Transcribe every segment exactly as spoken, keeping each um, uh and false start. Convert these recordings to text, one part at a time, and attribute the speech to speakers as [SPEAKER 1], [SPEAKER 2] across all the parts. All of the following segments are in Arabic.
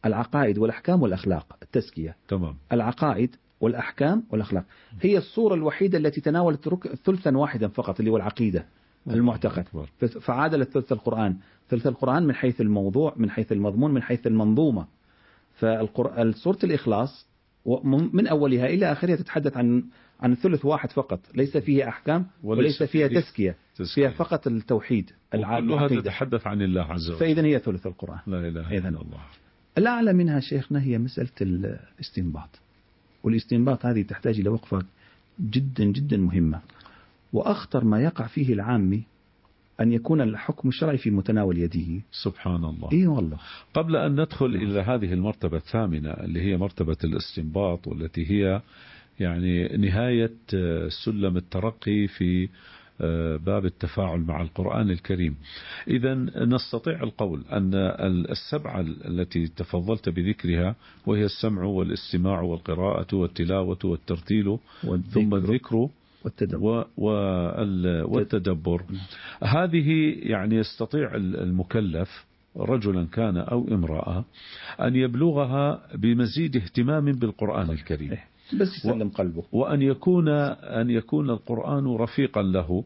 [SPEAKER 1] العقائد والأحكام والأخلاق، التزكية.
[SPEAKER 2] تمام.
[SPEAKER 1] العقائد والأحكام والأخلاق هي الصورة الوحيدة التي تناولت ثلثا واحدا فقط، اللي هو العقيدة، المعتقد. فعادلت ثلث القرآن، ثلث القرآن من حيث الموضوع، من حيث المضمون، من حيث المنظومة. فالسورة الإخلاص من أولها إلى آخرها تتحدث عن عن ثلث واحد فقط، ليس فيه أحكام وليس فيها تزكية، فيها فقط التوحيد،
[SPEAKER 2] كلها تتحدث عن الله عز وجل.
[SPEAKER 1] فإذا هي ثلث القرآن.
[SPEAKER 2] لا إله إلا الله.
[SPEAKER 1] الأعلى منها شيخنا هي مسألة الاستنباط، والاستنباط هذه تحتاج إلى وقفة جدا جدا مهمة. وأخطر ما يقع فيه العامي أن يكون الحكم الشرعي في متناول يده.
[SPEAKER 2] سبحان الله.
[SPEAKER 1] إيه والله.
[SPEAKER 2] قبل أن ندخل إلى هذه المرتبة الثامنة اللي هي مرتبة الاستنباط، والتي هي يعني نهاية سلم الترقي في باب التفاعل مع القرآن الكريم، إذا نستطيع القول أن السبعة التي تفضلت بذكرها، وهي السمع والاستماع والقراءة والتلاوة والترتيل ثم الذكر والتدبر, والتدبر. هذه يعني يستطيع المكلف رجلا كان أو امرأة أن يبلغها بمزيد اهتمام بالقرآن الكريم،
[SPEAKER 1] بس يسلم قلبه،
[SPEAKER 2] وأن يكون أن يكون القرآن رفيقا له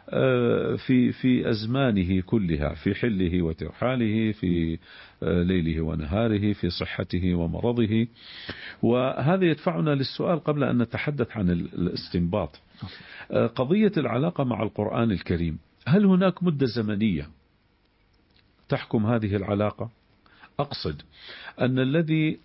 [SPEAKER 2] في في أزمانه كلها، في حله وترحاله، في ليله ونهاره، في صحته ومرضه. وهذا يدفعنا للسؤال قبل أن نتحدث عن الاستنباط، قضية العلاقة مع القرآن الكريم. هل هناك مدة زمنية تحكم هذه العلاقة؟ أقصد أن الذي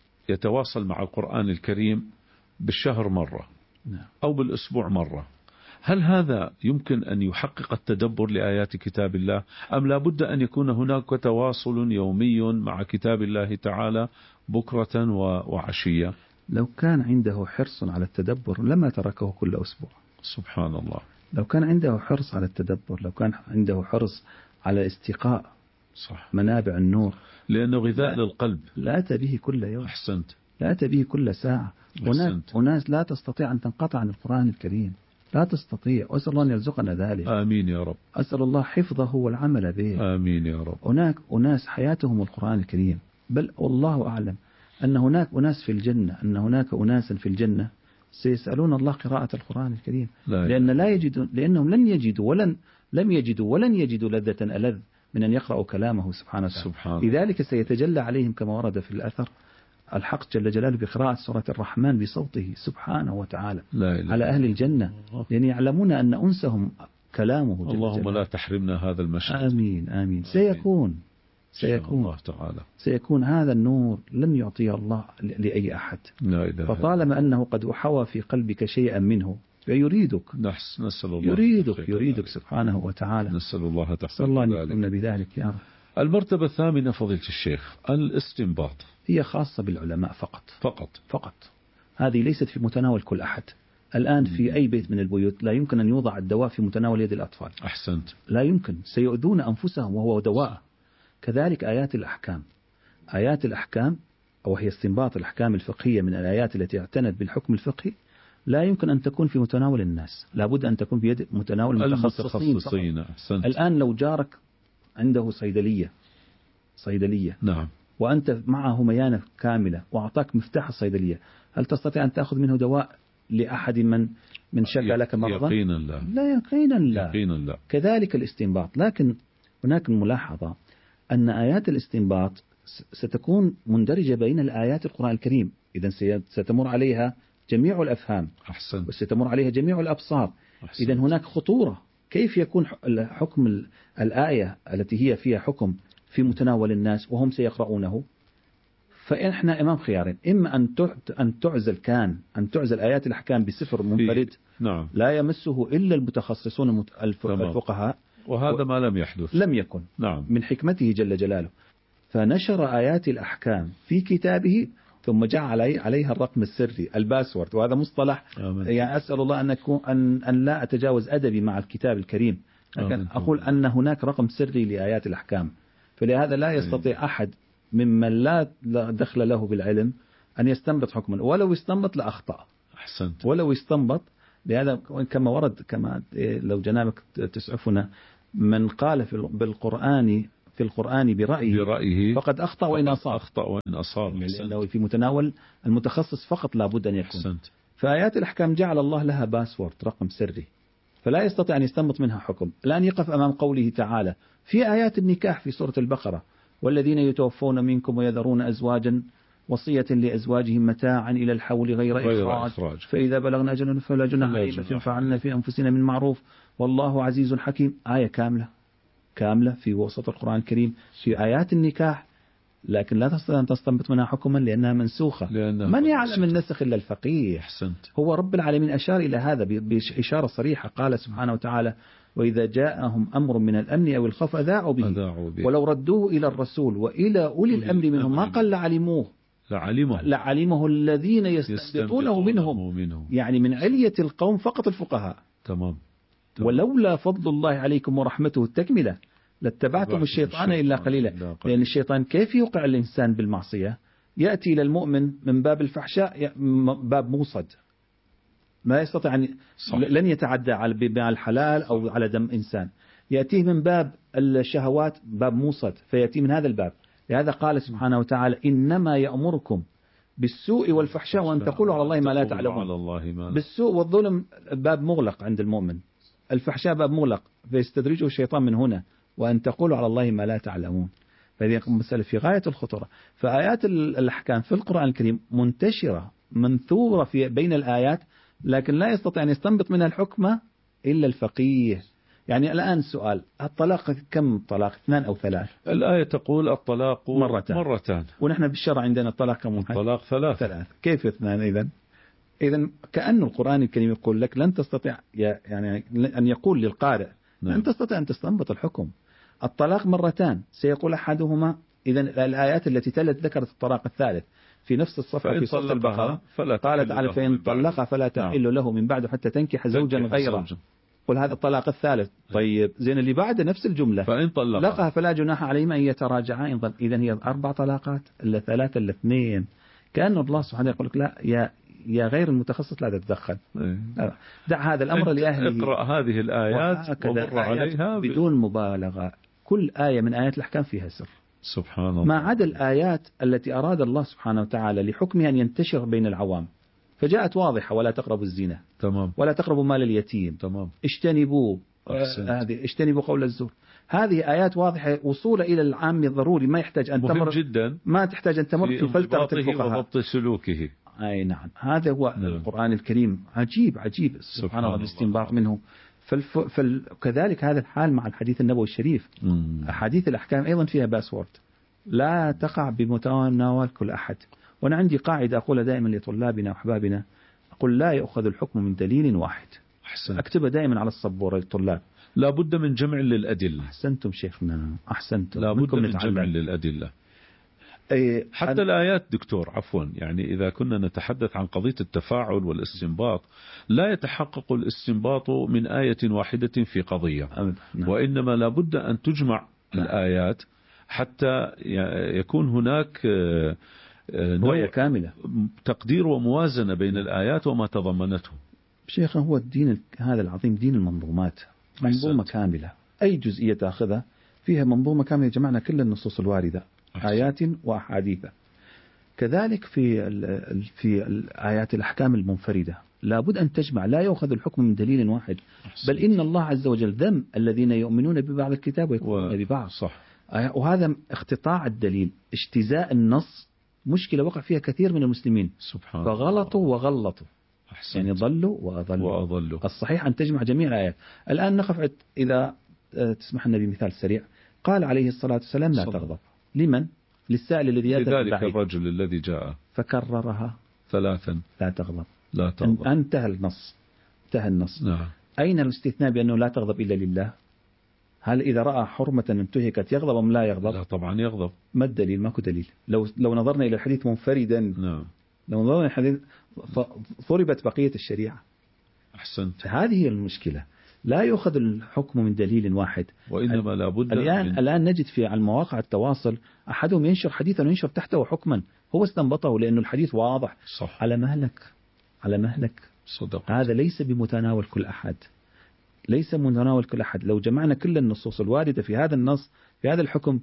[SPEAKER 2] يتواصل مع القرآن الكريم بالشهر مرة أو بالأسبوع مرة، هل هذا يمكن أن يحقق التدبر لآيات كتاب الله، أم لا بد أن يكون هناك تواصل يومي مع كتاب الله تعالى بكرة وعشية؟
[SPEAKER 1] لو كان عنده حرص على التدبر لما تركه كل أسبوع.
[SPEAKER 2] سبحان الله.
[SPEAKER 1] لو كان عنده حرص على التدبر، لو كان عنده حرص على استقاء
[SPEAKER 2] صح.
[SPEAKER 1] منابع النور،
[SPEAKER 2] لأنه غذاء للقلب،
[SPEAKER 1] لا أتى به كل يوم.
[SPEAKER 2] أحسنت.
[SPEAKER 1] لا أتى به كل ساعة. هناك أناس لا تستطيع أن تنقطع عن القرآن الكريم، لا تستطيع. أسأل الله أن يرزقنا ذلك.
[SPEAKER 2] آمين يا رب.
[SPEAKER 1] أسأل الله حفظه والعمل به.
[SPEAKER 2] آمين يا رب.
[SPEAKER 1] هناك أناس حياتهم القرآن الكريم، بل والله أعلم أن هناك أناس في الجنة، أن هناك أناسا في الجنة سيسألون الله قراءة القرآن الكريم،
[SPEAKER 2] لا
[SPEAKER 1] لأن لا يجدون، لأنهم لن يجدوا ولن لم يجدوا ولن يجدوا لذة ألذ من أن يقرأوا كلامه سبحانه وتعالى. لذلك سيتجلى عليهم كما ورد في الأثر الحق جل جلاله بقراءة سورة الرحمن بصوته سبحانه وتعالى على أهل الجنة، لأن يعلمون أن أنسهم كلامه جل
[SPEAKER 2] اللهم
[SPEAKER 1] جلاله.
[SPEAKER 2] لا تحرمنا هذا المشهد.
[SPEAKER 1] آمين آمين. سيكون سيكون
[SPEAKER 2] الله تعالى.
[SPEAKER 1] سيكون هذا النور لن يعطيه الله لأي أحد.
[SPEAKER 2] لا إله.
[SPEAKER 1] فطالما أنه قد حوى في قلبك شيئا منه فيريدك.
[SPEAKER 2] نحس نسأل الله.
[SPEAKER 1] يريدك يريدك سبحانه وتعالى.
[SPEAKER 2] نسأل الله
[SPEAKER 1] نسأل الله أن يكون بذلك يا رب.
[SPEAKER 2] المرتبة الثامنة فضيلة الشيخ، الاستنباط،
[SPEAKER 1] هي خاصة بالعلماء فقط
[SPEAKER 2] فقط
[SPEAKER 1] فقط. هذه ليست في متناول كل أحد. الآن في أي بيت من البيوت لا يمكن أن يوضع الدواء في متناول يد الأطفال.
[SPEAKER 2] أحسنت.
[SPEAKER 1] لا يمكن، سيؤذون أنفسهم وهو دواء. كذلك آيات الأحكام، آيات الأحكام وهي استنباط الأحكام الفقهية من الآيات التي اعتنت بالحكم الفقهي لا يمكن أن تكون في متناول الناس، لابد أن تكون بيد متناول المتخصصين. الآن لو جارك عنده صيدلية صيدلية
[SPEAKER 2] نعم،
[SPEAKER 1] وأنت معه ميانة كاملة وأعطاك مفتاح الصيدلية، هل تستطيع أن تأخذ منه دواء لأحد من من شكى لك مرضا؟
[SPEAKER 2] يقينا لا.
[SPEAKER 1] لا يقينا لا.
[SPEAKER 2] يقينا لا.
[SPEAKER 1] كذلك الاستنباط، لكن هناك ملاحظة أن آيات الاستنباط ستكون مندرجة بين الآيات القرآن الكريم، إذن ستمر عليها جميع الأفهام.
[SPEAKER 2] أحسن.
[SPEAKER 1] وستمر عليها جميع الأبصار. إذن هناك خطورة. كيف يكون حكم الآية التي هي فيها حكم في متناول الناس وهم سيقرؤونه؟ فإحنا أمام خيارين، إما أن أن تعزل كان أن تعزل آيات الأحكام بسفر منفرد
[SPEAKER 2] نعم.
[SPEAKER 1] لا يمسه إلا المتخصصون الفقهاء،
[SPEAKER 2] وهذا ما لم يحدث،
[SPEAKER 1] لم يكن
[SPEAKER 2] نعم.
[SPEAKER 1] من حكمته جل جلاله، فنشر آيات الأحكام في كتابه ثم جعل عليها الرقم السري الباسورد، وهذا مصطلح آمين. يعني أسأل الله أن أكون أن أن لا أتجاوز أدبي مع الكتاب الكريم، لكن أقول أن هناك رقم سري لآيات الأحكام، فلهذا لا يستطيع أحد ممن لا دخل له بالعلم أن يستنبط حكما، ولو يستنبط لأخطأ.
[SPEAKER 2] أحسنت.
[SPEAKER 1] ولو يستنبط، لهذا كما ورد كما لو جنابك تسعفنا من قال في بالقرآن في القرآن برأيه,
[SPEAKER 2] برأيه
[SPEAKER 1] فقد أخطأ وإن أصاب
[SPEAKER 2] أخطأ وإن أصاب
[SPEAKER 1] لأنه في متناول المتخصص فقط لا بد أن يكون.
[SPEAKER 2] حسنت.
[SPEAKER 1] فآيات الأحكام جعل الله لها باسورد، رقم سري، فلا يستطيع أن يستنبط منها حكم. الآن يقف أمام قوله تعالى في آيات النكاح في سورة البقرة: والذين يتوفون منكم ويذرون أزواجا وصية لأزواجهم متاعا إلى الحول غير, غير إخراج, إخراج فإذا بلغن أجلا فلا جناح عليهما فيما فعلنا في أنفسنا من معروف والله عزيز حكيم. آية كاملة كاملة في وسط القرآن الكريم في آيات النكاح، لكن لا تستطيع أن تستنبط منها حكما لأنها منسوخة.
[SPEAKER 2] لأنها
[SPEAKER 1] من يعلم النسخ إلا الفقيه.
[SPEAKER 2] حسنت.
[SPEAKER 1] هو رب العالمين أشار إلى هذا بإشارة صريحة، قال سبحانه وتعالى: وإذا جاءهم أمر من الأمن أو الخوف أذاعوا به, به ولو ردوه إلى الرسول وإلى أولي الأمر منهم ما قال لعلموه لعلمه, لعلمه الذين يستنبطونه منهم. منهم يعني من علية القوم فقط الفقهاء.
[SPEAKER 2] تمام. تمام.
[SPEAKER 1] ولولا فضل الله عليكم ورحمته التكملة لاتبعتم الشيطان إلا قليلا. لأن الشيطان كيف يوقع الإنسان بالمعصية؟ يأتي إلى المؤمن من باب الفحشاء باب موصد، ما يستطيع أن لن يتعدى على الحلال أو على دم إنسان. يأتيه من باب الشهوات باب موصد، فيأتي من هذا الباب. لهذا قال سبحانه وتعالى: إنما يأمركم بالسوء والفحشاء وأن تقولوا على الله ما لا تعلمون. بالسوء والظلم باب مغلق عند المؤمن، الفحشاء باب مغلق فيستدرجه الشيطان من هنا، وأن تقولوا على الله ما لا تعلمون. فهذه مسألة في غاية الخطورة. فآيات الأحكام في القرآن الكريم منتشرة منثورة في بين الآيات، لكن لا يستطيع أن يستنبط منها الحكمة إلا الفقيه. يعني الآن سؤال: الطلاق كم طلاق؟ اثنان أو ثلاث؟
[SPEAKER 2] الآية تقول الطلاق
[SPEAKER 1] مرتان,
[SPEAKER 2] مرتان.
[SPEAKER 1] ونحن بالشرع عندنا الطلاق كم؟
[SPEAKER 2] الطلاق ثلاث.
[SPEAKER 1] ثلاث. كيف اثنان إذن؟ إذن كأن القرآن الكريم يقول لك لن تستطيع يعني أن يقول للقارئ نعم. لن تستطيع أن تستنبط الحكم. الطلاق مرتان، سيقول أحدهما. إذن الآيات التي تلت ذكرت الطلاق الثالث في نفس الصفحة في سورة البقرة، قالت على فإن طلق فلا تحل له من بعد حتى تنكح زوجا غيره. قل هذا الطلاق الثالث. طيب زين اللي بعد نفس الجملة:
[SPEAKER 2] فإن
[SPEAKER 1] طلقها فلا جناح عليهما أن يتراجعا. إذن هي أربع طلاقات إلا ثلاثة إلا اثنين. كأن الله سبحانه يقول لك لا يا يا غير المتخصص لا تتدخل، دع هذا الأمر لأهله.
[SPEAKER 2] اقرأ هذه الآيات ومر عليها
[SPEAKER 1] بدون مبالغة. كل آية من آيات الأحكام فيها سر
[SPEAKER 2] سبحان الله،
[SPEAKER 1] ما عدا الآيات التي أراد الله سبحانه وتعالى لحكمها أن ينتشر بين العوام، فجاءت واضحة: ولا تقربوا الزنا،
[SPEAKER 2] تمام.
[SPEAKER 1] ولا تقربوا مال اليتيم، تمام. اجتنبوا هذه آه اجتنبوا قول الزور. هذه آيات واضحة وصولة إلى العام الضروري، ما يحتاج أن تمر
[SPEAKER 2] جدا،
[SPEAKER 1] ما تحتاج أن تمر في, في فلترة الفقهاء
[SPEAKER 2] وضبط سلوكه.
[SPEAKER 1] أي نعم، هذا هو نعم. القرآن الكريم عجيب عجيب سبحان الله الاستنباط منه. فالف... فال... كذلك هذا الحال مع الحديث النبوي الشريف. مم. أحاديث الأحكام أيضا فيها باسورد، لا تقع بمتناول كل أحد. وأنا عندي قاعدة أقولها دائما لطلابنا وأحبابنا، أقول: لا يؤخذ الحكم من دليل واحد. أحسن. أكتبها دائما على السبورة للطلاب:
[SPEAKER 2] لا بد من جمع للأدلة.
[SPEAKER 1] أحسنتم شيخنا، أحسنتم.
[SPEAKER 2] لا بد من جمع للأدلة.
[SPEAKER 1] أي
[SPEAKER 2] حتى أن... الآيات دكتور عفوا، يعني إذا كنا نتحدث عن قضية التفاعل والاستنباط، لا يتحقق الاستنباط من آية واحدة في قضية، نعم. وإنما لا بد أن تجمع نعم. الآيات حتى يكون هناك
[SPEAKER 1] رؤية كاملة،
[SPEAKER 2] تقدير وموازنة بين الآيات وما تضمنته.
[SPEAKER 1] شيخنا هو الدين هذا العظيم دين المنظومات، منظومة كاملة، أي جزئية تأخذها فيها منظومة كاملة، جمعنا كل النصوص الواردة أحسن. آيات وأحاديث. كذلك في في الآيات الأحكام المنفردة لابد أن تجمع، لا يؤخذ الحكم من دليل واحد. أحسن. بل إن الله عز وجل ذم الذين يؤمنون ببعض الكتاب ويكفرون و... ببعض.
[SPEAKER 2] صح.
[SPEAKER 1] وهذا اختطاع الدليل، اجتزاء النص، مشكلة وقع فيها كثير من المسلمين، سبحان فغلطوا وغلطوا. أحسن. يعني ضلوا وأضلوا.
[SPEAKER 2] وأضلوا.
[SPEAKER 1] الصحيح أن تجمع جميع الآيات. الآن نقف إذا تسمح النبي مثال سريع، قال عليه الصلاة والسلام: لا تغضب. لمن؟ للسائل الذي يأتي
[SPEAKER 2] لذلك الرجل الذي جاء
[SPEAKER 1] فكررها
[SPEAKER 2] ثلاثا:
[SPEAKER 1] لا تغضب.
[SPEAKER 2] لا تغضب.
[SPEAKER 1] انتهى النص، انتهى النص.
[SPEAKER 2] نعم.
[SPEAKER 1] أين الاستثناء بأنه لا تغضب إلا لله؟ هل إذا رأى حرمة انتهكت يغضب أم لا يغضب؟
[SPEAKER 2] لا طبعا يغضب.
[SPEAKER 1] ما الدليل؟ ماكو دليل. لو لو نظرنا إلى الحديث منفردا،
[SPEAKER 2] نعم.
[SPEAKER 1] لو نظرنا إلى الحديث ضربت بقية الشريعة.
[SPEAKER 2] أحسنت.
[SPEAKER 1] هذه هي المشكلة، لا يؤخذ الحكم من دليل واحد،
[SPEAKER 2] وإنما لابد.
[SPEAKER 1] الآن
[SPEAKER 2] من...
[SPEAKER 1] الآن نجد في على مواقع التواصل أحدهم ينشر حديثا وينشر تحته حكما، هو استنبطه لأنه الحديث واضح.
[SPEAKER 2] صح.
[SPEAKER 1] على مهلك، على مهلك.
[SPEAKER 2] صدق.
[SPEAKER 1] هذا ليس بمتناول كل أحد، ليس متناول كل أحد. لو جمعنا كل النصوص الواردة في هذا النص في هذا الحكم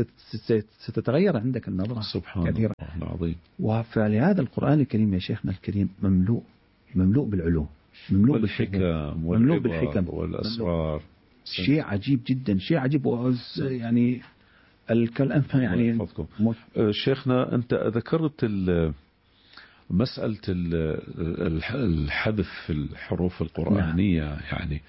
[SPEAKER 1] ستتغير عندك النظرة
[SPEAKER 2] سبحان
[SPEAKER 1] كثيرا.
[SPEAKER 2] الله العظيم.
[SPEAKER 1] وفلهذا القرآن الكريم يا شيخنا الكريم مملوء مملوء بالعلوم، مملوء بالحكم، مملوء بالحكم
[SPEAKER 2] والأسرار.
[SPEAKER 1] شيء عجيب جدا، شيء عجيب يعني الكلام يعني.
[SPEAKER 2] شيخنا أنت ذكرت مسألة الحذف في الحروف القرآنية، نعم. يعني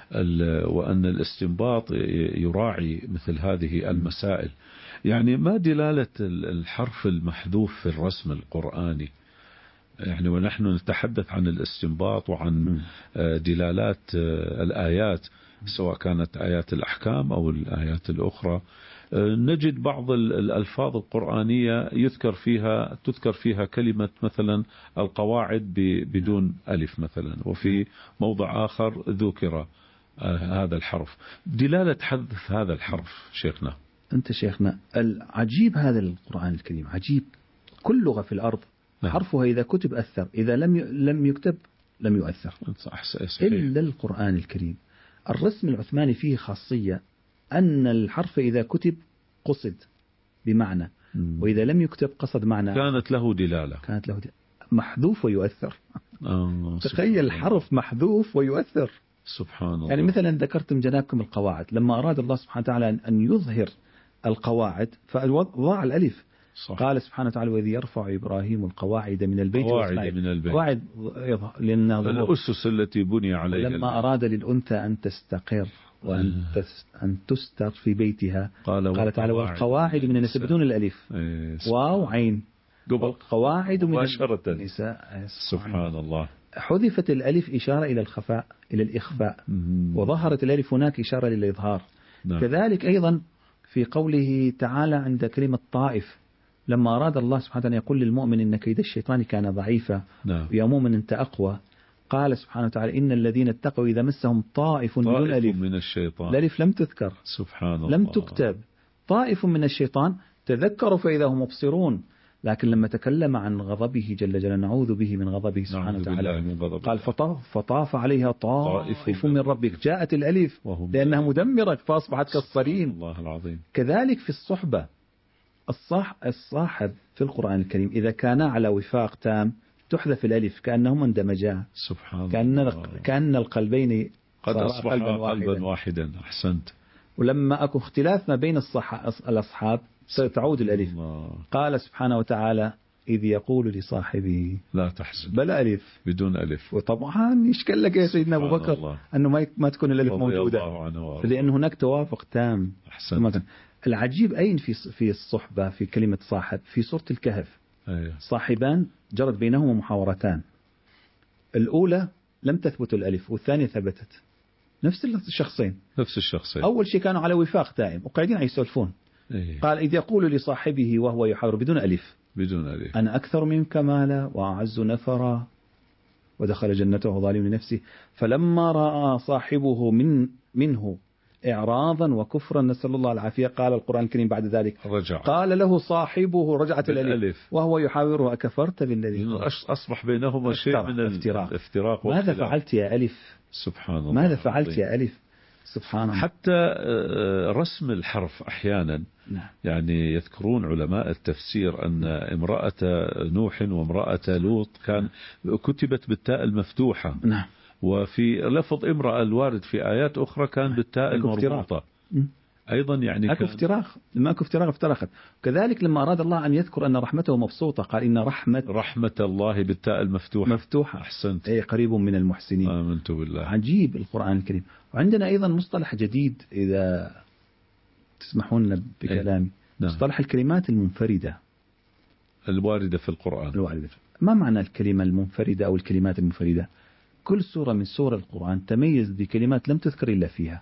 [SPEAKER 2] وأن الاستنباط يراعي مثل هذه المسائل. يعني ما دلالة الحرف المحذوف في الرسم القرآني؟ يعني ونحن نتحدث عن الاستنباط وعن دلالات الآيات، سواء كانت آيات الأحكام أو الآيات الأخرى، نجد بعض الألفاظ القرآنية يذكر فيها تذكر فيها كلمة مثلا القواعد بدون ألف مثلا، وفي موضع آخر ذكر هذا الحرف. دلالة حذف هذا الحرف شيخنا.
[SPEAKER 1] أنت شيخنا العجيب هذا القرآن الكريم عجيب، كل لغة في الأرض حرفها إذا كتب أثر، إذا لم لم يكتب لم يؤثر، إلا القرآن الكريم. الرسم العثماني فيه خاصية أن الحرف إذا كتب قصد بمعنى، وإذا لم يكتب قصد معنى،
[SPEAKER 2] كانت له دلالة،
[SPEAKER 1] كانت له دلالة. محذوف ويؤثر.
[SPEAKER 2] آه
[SPEAKER 1] تخيل الحرف محذوف ويؤثر.
[SPEAKER 2] سبحان الله.
[SPEAKER 1] يعني مثلا ذكرتم جنابكم القواعد، لما أراد الله سبحانه وتعالى أن يظهر القواعد فوضع الألف. صح. قال سبحانه وتعالى: وإذ يرفع إبراهيم القواعد من البيت
[SPEAKER 2] قواعد من البيت،
[SPEAKER 1] قواعد لأنها
[SPEAKER 2] الأسس التي بني عليها.
[SPEAKER 1] لما أراد للأنثى أن تستقر وأن أن تستر في بيتها قال, قال تعالى: والقواعد من النساء بدون الألف، واو عين، والقواعد من النساء.
[SPEAKER 2] سبحان الله.
[SPEAKER 1] حذفت الألف إشارة إلى الخفاء، إلى الإخفاء، وظهرت الألف هناك إشارة للإظهار. نعم. كذلك أيضا في قوله تعالى عند كلمة طائف، لما أراد الله سبحانه وتعالى يقول للمؤمن إن كيد الشيطان كان ضعيفا،
[SPEAKER 2] نعم.
[SPEAKER 1] ويا مؤمن أنت أقوى، قال سبحانه وتعالى: إن الذين اتقوا إذا مسهم طائف بدون ألف
[SPEAKER 2] من الشيطان.
[SPEAKER 1] الألف لم تذكر،
[SPEAKER 2] سبحان الله،
[SPEAKER 1] لم تكتب. طائف من الشيطان تذكروا فإذا هم مبصرون، لكن لما تكلم عن غضبه جل جلاله، نعوذ به من غضبه سبحانه وتعالى، قال فطاف, فطاف عليها طائف من ربك، جاءت الألف لأنها مدمرة فأصبحت كالصريم.
[SPEAKER 2] الله العظيم.
[SPEAKER 1] كذلك في الصحبة، الصح الصاحب في القرآن الكريم إذا كان على وفاق تام تحذف الألف كأنهما اندمجا.
[SPEAKER 2] سبحان
[SPEAKER 1] كأن
[SPEAKER 2] الله.
[SPEAKER 1] كأن القلبين
[SPEAKER 2] قد أصبحا قلبا واحدا.
[SPEAKER 1] قلبا
[SPEAKER 2] واحدا. أحسنت.
[SPEAKER 1] ولما أكو اختلاف ما بين الصح الأصحاب ستعود الألف. الله. قال سبحانه وتعالى: إذ يقول لصاحبه
[SPEAKER 2] لا تحزن،
[SPEAKER 1] بلا ألف،
[SPEAKER 2] بدون ألف.
[SPEAKER 1] وطبعا يشكل لك يا سيدنا أبو بكر الله. أنه ما ما تكون الألف موجودة، لأن هناك توافق تام.
[SPEAKER 2] أحسنت.
[SPEAKER 1] العجيب أين في في الصحبة في كلمة صاحب في سورة الكهف.
[SPEAKER 2] أيه.
[SPEAKER 1] صاحبان جرت بينهما محاورتان، الأولى لم تثبت الألف والثانية ثبتت، نفس الشخصين
[SPEAKER 2] نفس الشخصين.
[SPEAKER 1] أول شيء كانوا على وفاق دائم وقاعدين يسولفون.
[SPEAKER 2] أيه.
[SPEAKER 1] قال: إذ يقول لصاحبه وهو يحاور بدون ألف
[SPEAKER 2] بدون ألف
[SPEAKER 1] أنا أكثر منك مالا وأعز نفرا، ودخل جنته ظالم لنفسه، فلما رأى صاحبه من منه إعراضا وكفرا نسأل الله العافية، قال القرآن الكريم بعد ذلك:
[SPEAKER 2] رجع.
[SPEAKER 1] قال له صاحبه، رجعت الألف وهو يحاوره: أكفرت بالذي.
[SPEAKER 2] أصبح بينهما شيء من
[SPEAKER 1] الافتراق.
[SPEAKER 2] الافتراق.
[SPEAKER 1] ماذا فعلت يا ألف؟
[SPEAKER 2] سبحان الله.
[SPEAKER 1] ماذا فعلت يا ألف؟ سبحان الله.
[SPEAKER 2] حتى رسم الحرف أحيانا، نعم. يعني يذكرون علماء التفسير أن امرأة نوح وامرأة لوط كان كتبت بالتاء المفتوحة،
[SPEAKER 1] نعم.
[SPEAKER 2] وفي لفظ امرأة الوارد في آيات أخرى كان بالتاء المربوطة أيضا. يعني
[SPEAKER 1] أكو افتراق، لما أكو افتراق افترقت. كذلك لما أراد الله أن يذكر أن رحمته مبسوطة قال: إن رحمة
[SPEAKER 2] رحمة الله بالتاء المفتوحة
[SPEAKER 1] مفتوحة.
[SPEAKER 2] أحسنت.
[SPEAKER 1] أي قريب من المحسنين.
[SPEAKER 2] آمنت بالله.
[SPEAKER 1] عجيب القرآن الكريم. وعندنا أيضا مصطلح جديد إذا تسمحون بكلامي، نعم. مصطلح الكلمات المنفردة
[SPEAKER 2] الواردة في القرآن.
[SPEAKER 1] الواردة. ما معنى الكلمة المنفردة أو الكلمات المنفردة؟ كل سورة من سور القرآن تميز بكلمات لم تذكر إلا فيها،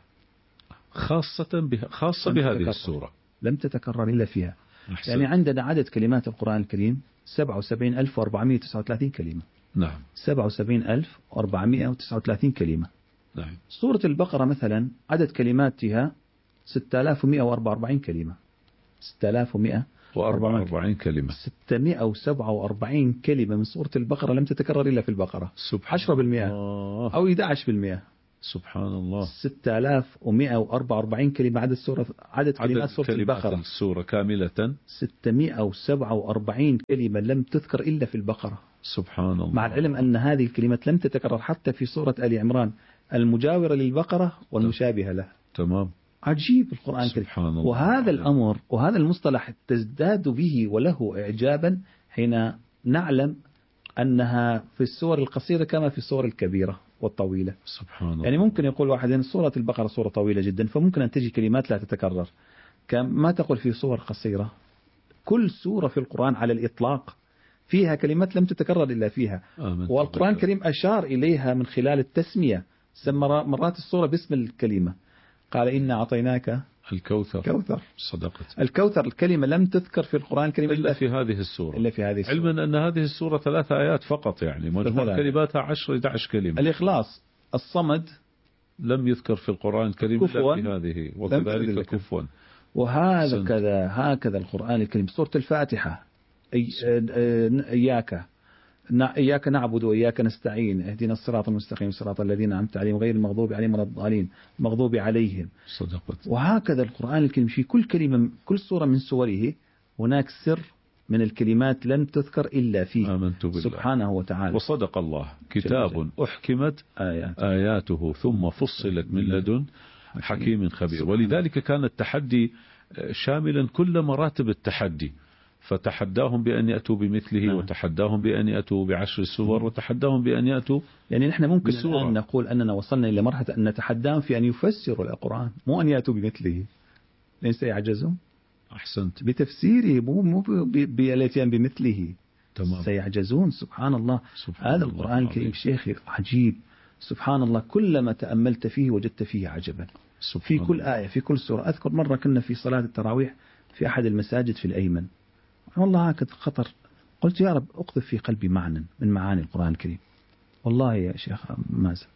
[SPEAKER 2] خاصة بها خاصة بهذه السورة
[SPEAKER 1] لم تتكرر إلا فيها.
[SPEAKER 2] أحسن.
[SPEAKER 1] يعني عندنا عدد كلمات القرآن الكريم سبعة وسبعين ألف وأربعمائة وتسعة وثلاثين كلمة.
[SPEAKER 2] نعم.
[SPEAKER 1] سبعة وسبعين ألف وأربعمائة وتسعة وثلاثين كلمة.
[SPEAKER 2] نعم.
[SPEAKER 1] سورة البقرة مثلا عدد كلماتها ستة آلاف ومائة وأربعة وأربعين كلمة. ستة آلاف ومائة
[SPEAKER 2] وأربعة وأربعين كلمة.
[SPEAKER 1] ستمائة وسبعة وأربعين كلمة من سورة البقرة لم تتكرر إلا في البقرة.
[SPEAKER 2] سبحان
[SPEAKER 1] عشرة بالمئة
[SPEAKER 2] الله
[SPEAKER 1] أو أحد عشر بالمئة.
[SPEAKER 2] سبحان الله.
[SPEAKER 1] ستة آلاف ومئة وأربعة وأربعين كلمة عدد سورة عدد كلمات
[SPEAKER 2] عدد
[SPEAKER 1] سورة
[SPEAKER 2] كلمات
[SPEAKER 1] البقرة.
[SPEAKER 2] السورة كاملة
[SPEAKER 1] ستمئة وسبعة وأربعين كلمة لم تذكر إلا في البقرة.
[SPEAKER 2] سبحان الله.
[SPEAKER 1] مع العلم أن هذه الكلمات لم تتكرر حتى في سورة آل عمران المجاورة للبقرة والمشابهة له.
[SPEAKER 2] تمام.
[SPEAKER 1] عجيب القرآن الكريم. وهذا الأمر وهذا المصطلح تزداد به وله إعجابا حين نعلم أنها في السور القصيرة كما في السور الكبيرة والطويلة.
[SPEAKER 2] سبحان الله.
[SPEAKER 1] يعني ممكن يقول واحد إن سورة البقرة سورة طويلة جدا فممكن أن تجي كلمات لا تتكرر كما تقول في سور قصيرة. كل سورة في القرآن على الإطلاق فيها كلمات لم تتكرر إلا فيها. والقرآن الكريم أشار إليها من خلال التسمية. سمى مرات السورة باسم الكلمة. قال إنا أعطيناك
[SPEAKER 2] الكوثر.
[SPEAKER 1] كوثر.
[SPEAKER 2] صدقت.
[SPEAKER 1] الكوثر الكلمة لم تذكر في القرآن الكريم
[SPEAKER 2] إلا في هذه السورة.
[SPEAKER 1] إلا في هذه السورة.
[SPEAKER 2] علما أن هذه السورة ثلاث آيات فقط يعني مجموع كلماتها عشر إحدى عشر كلمة.
[SPEAKER 1] الإخلاص الصمد
[SPEAKER 2] لم يذكر في القرآن الكريم إلا في هذه وكذلك كفوا.
[SPEAKER 1] وهذا كذا هكذا القرآن الكريم. سورة الفاتحة إياك إياك نعبد وإياك نستعين اهدنا الصراط المستقيم صراط الذين أنعمت عليهم غير المغضوب عليهم ولا الضالين المغضوب عليهم.
[SPEAKER 2] صدقت.
[SPEAKER 1] وهكذا القرآن الكريم في كل كلمة كل سورة من سوره هناك سر من الكلمات لم تذكر إلا فيه.
[SPEAKER 2] آمنت بالله
[SPEAKER 1] سبحانه وتعالى.
[SPEAKER 2] وصدق الله. كتاب أحكمت آيات. آياته ثم فصلت من لدن حكيم خبير. ولذلك كان التحدي شاملا كل مراتب التحدي. فتحداهم بأن يأتوا بمثله آه. وتحداهم بأن يأتوا بعشر سور وتحداهم بأن يأتوا
[SPEAKER 1] يعني نحن ممكن
[SPEAKER 2] بسورة.
[SPEAKER 1] الآن نقول أننا وصلنا إلى مرحلة أن نتحداهم في أن يفسروا القرآن مو أن يأتوا بمثله لأن سيعجزون.
[SPEAKER 2] أحسنت.
[SPEAKER 1] بتفسيره مو مو بالاتيان بمثله.
[SPEAKER 2] تمام.
[SPEAKER 1] سيعجزون. سبحان الله.
[SPEAKER 2] سبحان
[SPEAKER 1] هذا
[SPEAKER 2] الله
[SPEAKER 1] القرآن الكريم شيخي عجيب. سبحان الله كلما تأملت فيه وجدت فيه عجبا. في كل آية في كل سورة. أذكر مرة كنا في صلاة التراويح في أحد المساجد في الأيمن والله هكذا خطر. قلت يا رب أقذف في قلبي معنى من معاني القرآن الكريم والله يا شيخ مازن.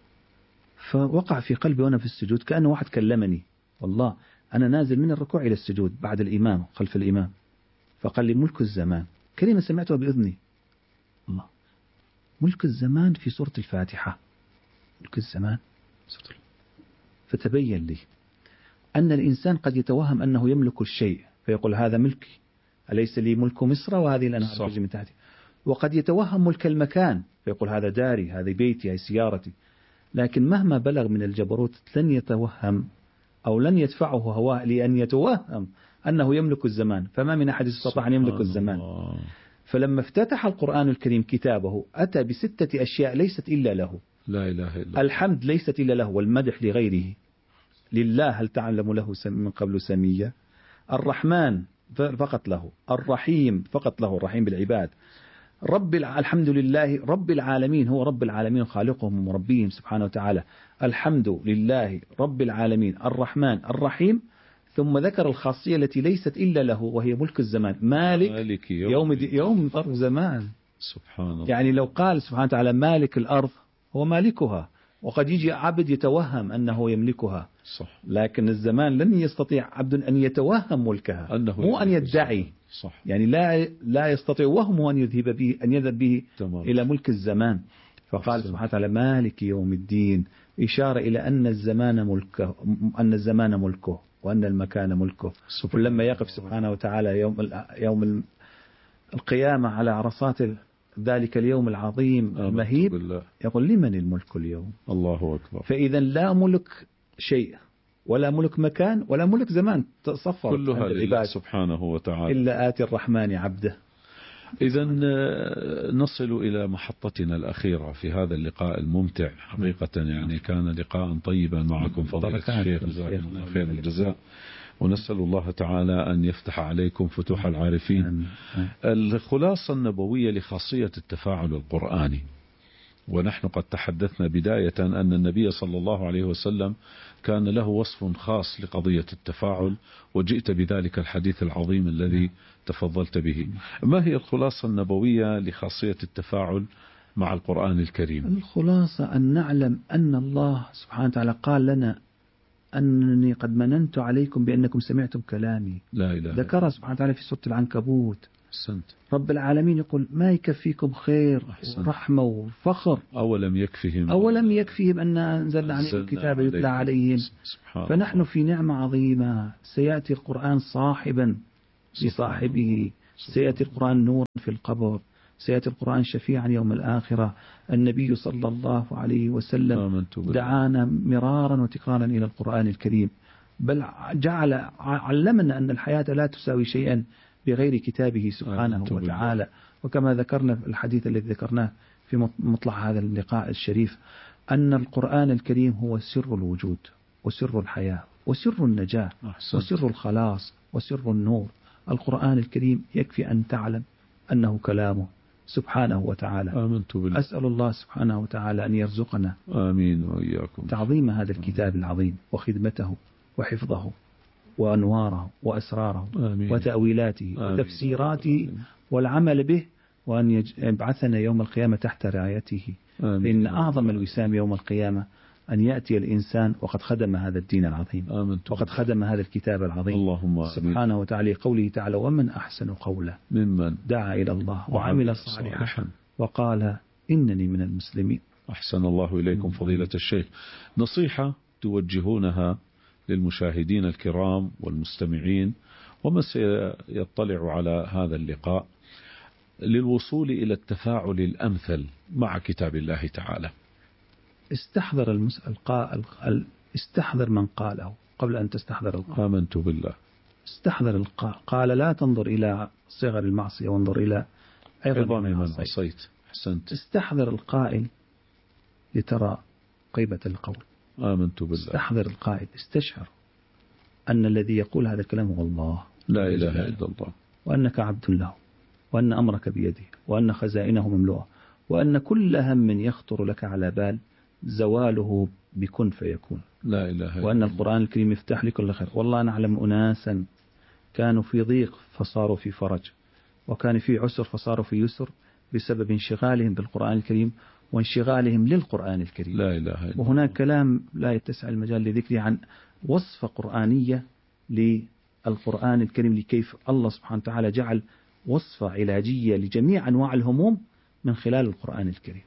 [SPEAKER 1] فوقع في قلبي وأنا في السجود كأنه واحد كلمني والله أنا نازل من الركوع إلى السجود بعد الإمام خلف الإمام فقال لي ملك الزمان كلمة سمعتها بإذني. الله ملك الزمان في سورة الفاتحة. ملك الزمان فتبين لي أن الإنسان قد يتوهم أنه يملك الشيء فيقول هذا ملكي أليس لي ملك مصر وهذه الأنهار تجري من تحتي. وقد يتوهم ملك المكان فيقول هذا داري هذه بيتي هذه سيارتي. لكن مهما بلغ من الجبروت لن يتوهم أو لن يدفعه هواه لأن يتوهم أنه يملك الزمان. فما من أحد يستطيع أن يملك الزمان. فلما افتتح القرآن الكريم كتابه أتى بستة أشياء ليست إلا له.
[SPEAKER 2] لا إله إلا الله.
[SPEAKER 1] الحمد ليست إلا له والمدح لغيره. لله هل تعلم له من قبل سمية. الرحمن فقط له. الرحيم فقط له. الرحيم بالعباد. رب الع... الحمد لله رب العالمين هو رب العالمين خالقهم ومربيهم سبحانه وتعالى. الحمد لله رب العالمين الرحمن الرحيم. ثم ذكر الخاصية التي ليست إلا له وهي ملك الزمان. مالك, مالك يوم يوم, دي يوم ظرف زمان.
[SPEAKER 2] سبحان الله.
[SPEAKER 1] يعني لو قال سبحانه وتعالى مالك الأرض هو مالكها. وقد يجي عبد يتوهم أنه يملكها.
[SPEAKER 2] صح.
[SPEAKER 1] لكن الزمان لن يستطيع عبد أن يتوهم ملكها مو أن يدعي.
[SPEAKER 2] صح.
[SPEAKER 1] يعني لا لا يستطيع وهم أن يذهب به أن يذهب به
[SPEAKER 2] تمام.
[SPEAKER 1] إلى ملك الزمان. فقال سبحانه وتعالى مالك يوم الدين إشارة إلى أن الزمان ملكه أن الزمان ملكه وأن المكان ملكه. ولما يقف سبحانه وتعالى يوم يوم القيامة على عرصات ذلك اليوم العظيم المهيب يقول لمن الملك اليوم.
[SPEAKER 2] الله أكبر.
[SPEAKER 1] فإذا لا ملك شيء ولا ملك مكان ولا ملك زمان تصفر
[SPEAKER 2] كلها لله سبحانه وتعالى
[SPEAKER 1] إلا آتي الرحمن عبده.
[SPEAKER 2] إذا نصل إلى محطتنا الأخيرة في هذا اللقاء الممتع حقيقة. يعني كان لقاء طيبا معكم فضيلة الشيخ جزاكم الله خير الجزاء. ونسأل الله تعالى أن يفتح عليكم فتوح العارفين. الخلاصة النبوية لخاصية التفاعل القرآني. ونحن قد تحدثنا بداية أن النبي صلى الله عليه وسلم كان له وصف خاص لقضية التفاعل وجئت بذلك الحديث العظيم الذي تفضلت به. ما هي الخلاصة النبوية لخاصية التفاعل مع القرآن الكريم؟
[SPEAKER 1] الخلاصة أن نعلم أن الله سبحانه وتعالى قال لنا أنني قد مننت عليكم بأنكم سمعتم كلامي.
[SPEAKER 2] لا إله.
[SPEAKER 1] ذكر سبحانه وتعالى في سورة العنكبوت
[SPEAKER 2] أحسنت.
[SPEAKER 1] رب العالمين يقول ما يكفيكم خير ورحمة وفخر.
[SPEAKER 2] أولم يكفيهم
[SPEAKER 1] أولم يكفيهم أن أنزلنا عليهم الكتاب يتلى عليهم. فنحن في نعمة عظيمة. سيأتي القرآن صاحبا لصاحبه، سيأتي القرآن نورا في القبر، سيأتي القرآن شفيعا يوم الآخرة. النبي صلى الله عليه وسلم دعانا مرارا وتكرارا إلى القرآن الكريم، بل جعل علمنا أن الحياة لا تساوي شيئا بغير كتابه سبحانه وتعالى. وكما ذكرنا في الحديث الذي ذكرناه في مطلع هذا اللقاء الشريف أن القرآن الكريم هو سر الوجود وسر الحياة وسر النجاة وسر الخلاص وسر النور. القرآن الكريم يكفي أن تعلم أنه كلامه سبحانه وتعالى.
[SPEAKER 2] آمنت بالله.
[SPEAKER 1] أسأل الله سبحانه وتعالى أن يرزقنا
[SPEAKER 2] آمين وإياكم
[SPEAKER 1] تعظيم هذا الكتاب العظيم وخدمته وحفظه وأنواره وأسراره آمين. وتأويلاته آمين. وتفسيراته آمين. والعمل به، وأن يبعثنا يوم القيامة تحت رعايته. فإن أعظم الوسام يوم القيامة أن يأتي الإنسان وقد خدم هذا الدين العظيم
[SPEAKER 2] آمنت.
[SPEAKER 1] وقد خدم هذا الكتاب العظيم
[SPEAKER 2] اللهم
[SPEAKER 1] سبحانه وتعالى. قوله تعالى ومن أحسن قولا
[SPEAKER 2] ممن
[SPEAKER 1] دعا إلى الله وعمل صالحا وقال إنني من المسلمين.
[SPEAKER 2] أحسن الله إليكم فضيلة الشيخ. نصيحة توجهونها للمشاهدين الكرام والمستمعين ومن سيطلع على هذا اللقاء للوصول إلى التفاعل الأمثل مع كتاب الله تعالى.
[SPEAKER 1] استحضر المسأل قال استحضر من قاله قبل أن تستحضر القائل.
[SPEAKER 2] آمنت بالله.
[SPEAKER 1] استحضر القائل قال لا تنظر إلى صغر المعصية وانظر إلى
[SPEAKER 2] عظام من عصيت. أحسنت.
[SPEAKER 1] استحضر القائل لترى قيمة القول.
[SPEAKER 2] آمنت بالله.
[SPEAKER 1] استحضر القائل استشعر أن الذي يقول هذا الكلام هو الله
[SPEAKER 2] لا إله إلا الله،
[SPEAKER 1] وأنك عبد له، وأن أمرك بيده، وأن خزائنه مملوءة، وأن كل هم يخطر لك على بال زواله بكن فيكون.
[SPEAKER 2] لا إله إلا الله.
[SPEAKER 1] وأن القرآن الكريم يفتح لكل خير. والله نعلم أناسا كانوا في ضيق فصاروا في فرج، وكان في عسر فصاروا في يسر بسبب انشغالهم بالقرآن الكريم وانشغالهم للقرآن الكريم.
[SPEAKER 2] لا إله إلا الله.
[SPEAKER 1] وهناك كلام لا يتسع المجال لذكره عن وصفة قرآنية للقرآن الكريم لكيف الله سبحانه وتعالى جعل وصفة علاجية لجميع أنواع الهموم من خلال القرآن الكريم.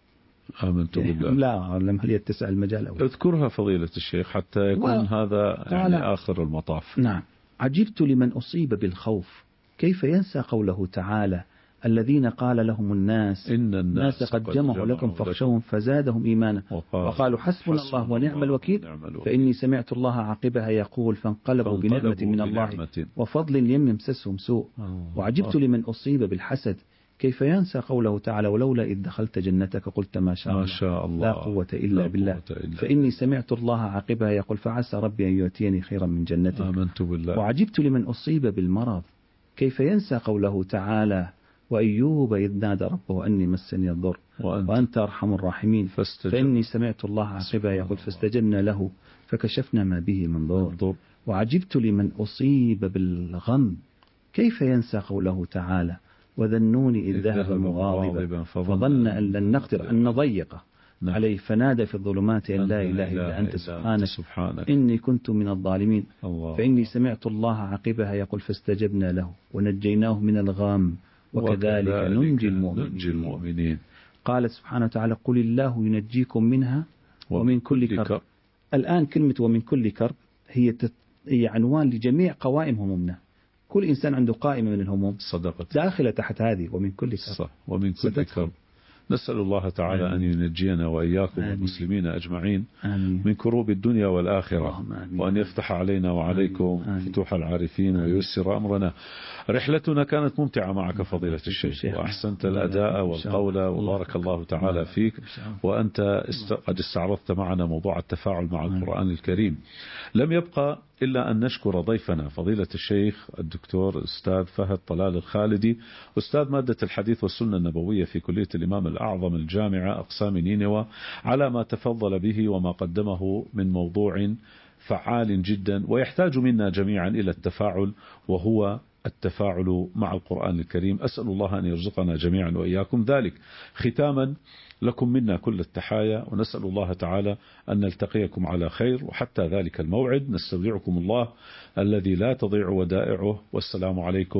[SPEAKER 2] آمنت بالله.
[SPEAKER 1] لا أعلم هل يتسع المجال أو
[SPEAKER 2] اذكرها فضيلة الشيخ حتى يكون و... هذا يعني آخر المطاف.
[SPEAKER 1] نعم. عجبت لمن أصيب بالخوف كيف ينسى قوله تعالى الذين قال لهم الناس
[SPEAKER 2] إن
[SPEAKER 1] الناس قد جمعوا لكم فاخشوهم فزادهم إيمانا وقالوا حسبنا الله ونعم الوكيل فإني سمعت الله عاقبها يقول فانقلبوا بنعمة من الله وفضل لم يمسسهم سوء. وعجبت لمن أصيب بالحسد كيف ينسى قوله تعالى ولولا إذ دخلت جنتك قلت ما شاء الله,
[SPEAKER 2] ما شاء الله
[SPEAKER 1] لا قوة إلا بالله فإني سمعت الله عاقبها يقول فعسى ربي أن يؤتيني خيرا من جنتك.
[SPEAKER 2] آمنت بالله.
[SPEAKER 1] وعجبت لمن أصيب بالمرض كيف ينسى قوله تعالى وأيوب إذ نادى ربه أني مسني الضر وأنت, وأنت أرحم الراحمين فاستجب. فإني سمعت الله عاقبها يقول فاستجبنا له فكشفنا ما به من ضر. وعجبت لمن أصيب بالغم كيف ينسى قوله تعالى وذنون إذ ذهب مغاضبا فظن أن لن نقدر أن نضيقه نعم. عليه فنادى في الظلمات أن لا إله إلا أنت سبحانك, سبحانك إني كنت من الظالمين الله. فإني سمعت الله عاقبها يقول فاستجبنا له ونجيناه من الغام وكذلك ننجي المؤمنين.
[SPEAKER 2] المؤمنين.
[SPEAKER 1] قال سبحانه وتعالى قل الله ينجيكم منها ومن كل كرب. كرب. الآن كلمة ومن كل كرب هي, تت... هي عنوان لجميع قوائم همومنا. كل إنسان عنده قائمة من الهموم
[SPEAKER 2] صدقت
[SPEAKER 1] داخلة تحت هذه ومن كل كرب.
[SPEAKER 2] صح. ومن كل كرب. نسأل الله تعالى آمين. أن ينجينا وإياكم والمسلمين أجمعين آمين. من كروب الدنيا والآخرة وأن يفتح علينا وعليكم آمين. فتوح العارفين آمين. ويسر أمرنا. رحلتنا كانت ممتعة معك فضيلة الشيخ وأحسنت الأداء والقول وبارك الله تعالى فيك. وأنت قد استعرضت معنا موضوع التفاعل مع القرآن الكريم. لم يبقى إلا أن نشكر ضيفنا فضيلة الشيخ الدكتور أستاذ فهد طلال الخالدي أستاذ مادة الحديث والسنة النبوية في كلية الإمام الأعظم الجامعة أقسام نينوى على ما تفضل به وما قدمه من موضوع فعال جدا ويحتاج منا جميعا إلى التفاعل وهو التفاعل مع القرآن الكريم. أسأل الله أن يرزقنا جميعا وإياكم ذلك. ختاما لكم منا كل التحايا ونسأل الله تعالى أن نلتقيكم على خير وحتى ذلك الموعد نستودعكم الله الذي لا تضيع ودائعه والسلام عليكم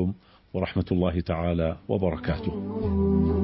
[SPEAKER 2] ورحمة الله تعالى وبركاته.